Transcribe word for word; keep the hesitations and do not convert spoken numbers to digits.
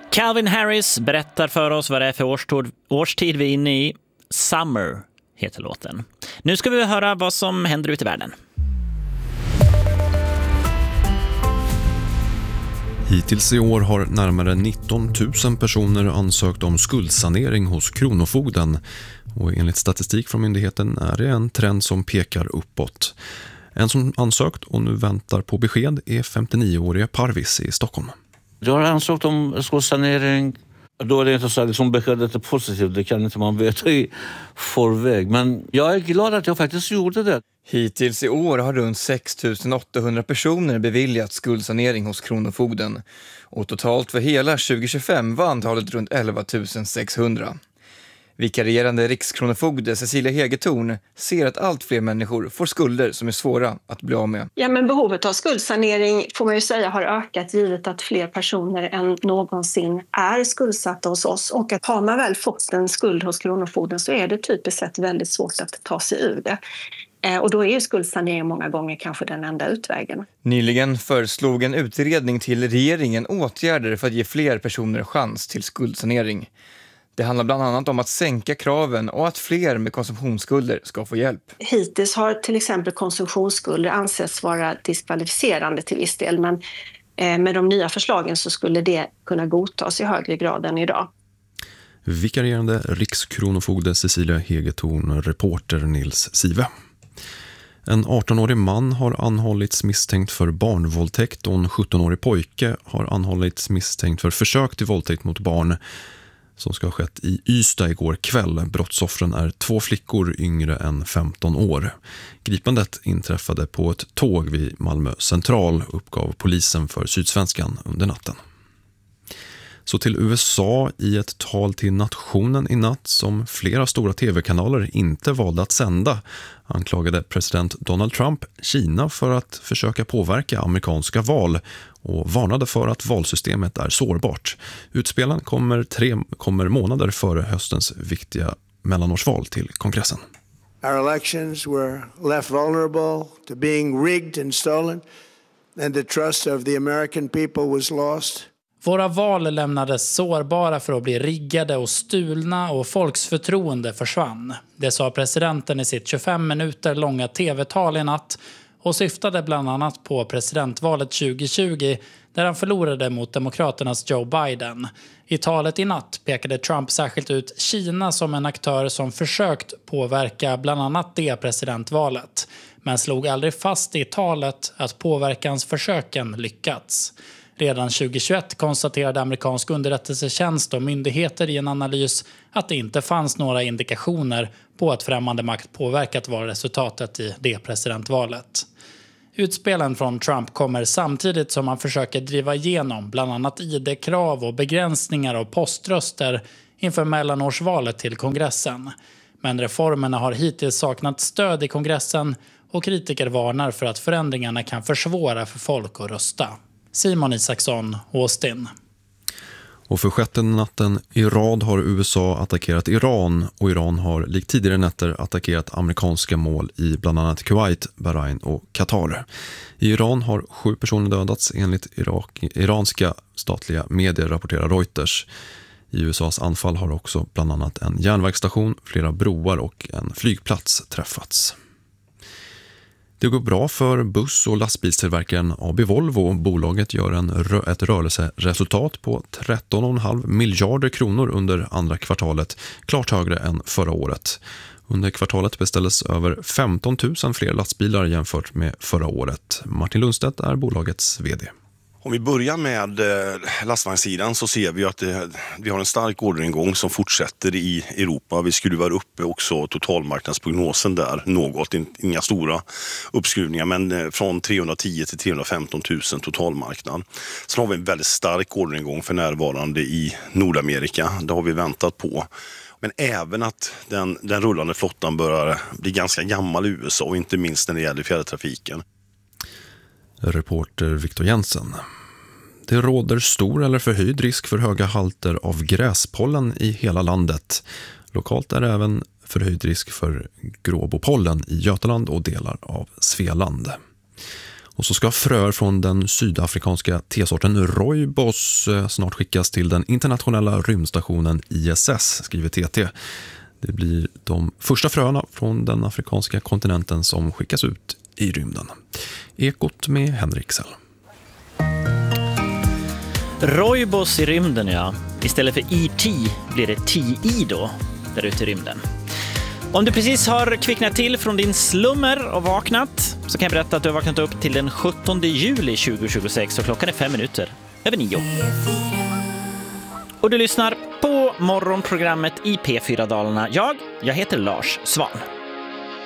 Calvin Harris berättar för oss vad det är för årstid, årstid vi är inne i. Summer heter låten. Nu ska vi höra vad som händer ute i världen. Hittills i år har närmare nitton tusen personer ansökt om skuldsanering hos Kronofogden. Och enligt statistik från myndigheten är det en trend som pekar uppåt. En som ansökt och nu väntar på besked är femtionio-årige Parvis i Stockholm. Jag har ansökt om skuldsanering. Då är det inte så att liksom beskedet är positivt. Det kan inte man veta i förväg. Men jag är glad att jag faktiskt gjorde det. Hittills i år har runt sex tusen åttahundra personer beviljat skuldsanering hos Kronofogden. Och totalt för hela tjugo tjugofem var antalet runt elva tusen sexhundra. Vikarierande rikskronofogde Cecilia Hegetorn ser att allt fler människor får skulder som är svåra att bli av med. Ja, men behovet av skuldsanering får man ju säga har ökat givet att fler personer än någonsin är skuldsatta hos oss. Och att har man väl fått en skuld hos Kronofogden så är det typiskt sett väldigt svårt att ta sig ur det. Och då är ju skuldsanering många gånger kanske den enda utvägen. Nyligen föreslog en utredning till regeringen åtgärder för att ge fler personer chans till skuldsanering. Det handlar bland annat om att sänka kraven och att fler med konsumtionsskulder ska få hjälp. Hittills har till exempel konsumtionsskulder ansetts vara diskvalificerande till viss del. Men med de nya förslagen så skulle det kunna godtas i högre grad än idag. Vikarierande rikskronofogde Cecilia Hegetorn, reporter Nils Sive. En arton-årig man har anhållits misstänkt för barnvåldtäkt och en sjutton-årig pojke har anhållits misstänkt för försök till våldtäkt mot barn som ska ha skett i Ystad igår kväll. Brottsoffren är två flickor yngre än femton år. Gripandet inträffade på ett tåg vid Malmö central, uppgav polisen för Sydsvenskan under natten. Så till U S A. I ett tal till nationen i natt som flera stora tv-kanaler inte valde att sända anklagade president Donald Trump Kina för att försöka påverka amerikanska val och varnade för att valsystemet är sårbart. Utspelen kommer, tre, kommer månader före höstens viktiga mellanårsval till kongressen. Our elections were left vulnerable to being rigged and stolen, and the trust of the American people was lost. Våra val lämnades sårbara för att bli riggade och stulna och folks förtroende försvann. Det sa presidenten i sitt tjugofem minuter långa tv-tal i natt och syftade bland annat på presidentvalet tjugo tjugo där han förlorade mot demokraternas Joe Biden. I talet i natt pekade Trump särskilt ut Kina som en aktör som försökt påverka bland annat det presidentvalet, men slog aldrig fast i talet att påverkansförsöken lyckats. Redan tjugo tjugoett konstaterade amerikansk underrättelsetjänst och myndigheter i en analys att det inte fanns några indikationer på att främmande makt påverkat valresultatet i det presidentvalet. Utspelen från Trump kommer samtidigt som han försöker driva igenom bland annat I D-krav och begränsningar av poströster inför mellanårsvalet till kongressen. Men reformerna har hittills saknat stöd i kongressen och kritiker varnar för att förändringarna kan försvåra för folk att rösta. Simon Isaksson, Austin. Och för sjätte natten i rad har U S A attackerat Iran och Iran har likt tidigare nätter attackerat amerikanska mål i bland annat Kuwait, Bahrain och Qatar. I Iran har sju personer dödats enligt Irak, iranska statliga medier, rapporterar Reuters. I U S As anfall har också bland annat en järnvägsstation, flera broar och en flygplats träffats. Det går bra för buss- och lastbilstillverkaren A B Volvo. Bolaget gör en, ett rörelseresultat på tretton komma fem miljarder kronor under andra kvartalet, klart högre än förra året. Under kvartalet beställdes över femton tusen fler lastbilar jämfört med förra året. Martin Lundstedt är bolagets vd. Om vi börjar med lastvagnssidan så ser vi att det, vi har en stark orderingång som fortsätter i Europa. Vi skruvar upp också totalmarknadsprognosen där något, inga stora uppskruvningar, men från trehundratio till trehundrafemton tusen totalmarknad. Sen har vi en väldigt stark orderingång för närvarande i Nordamerika. Det har vi väntat på. Men även att den, den rullande flottan börjar bli ganska gammal i U S A och inte minst när det gäller fjärrtrafiken. Reporter Victor Jensen. Det råder stor eller förhöjd risk för höga halter av gräspollen i hela landet. Lokalt är det även förhöjd risk för gråbopollen i Götaland och delar av Svealand. Och så ska fröer från den sydafrikanska tesorten Rooibos snart skickas till den internationella rymdstationen I S S, skriver T T. Det blir de första fröna från den afrikanska kontinenten som skickas ut i rymden. Ekot med Henrik Sell. Rooibos i rymden, ja. Istället för E T blir det T I då, där ute i rymden. Om du precis har kvicknat till från din slummer och vaknat, så kan jag berätta att du har vaknat upp till den sjuttonde juli tjugohundratjugosex och klockan är fem minuter över nio. Och du lyssnar på morgonprogrammet i P fyra Dalarna. Jag, jag heter Lars Svan.